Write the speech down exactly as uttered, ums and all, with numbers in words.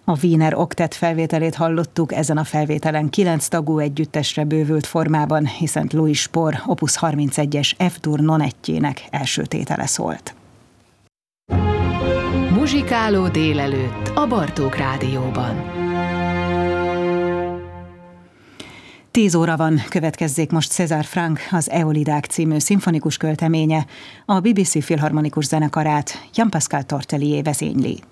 A Wiener Oktet felvételét hallottuk, ezen a felvételen kilenc tagú együttesre bővült formában, hiszen Louis Spohr Opus harmincegyes F-dur nonettjének első tétele szólt. Muzsikáló délelőtt a Bartók Rádióban. Tíz óra van, következzék most César Franck, az Eolidák című szimfonikus költeménye, a bé bé cé Filharmonikus Zenekarát Jean-Pascal Tortelier vezényli.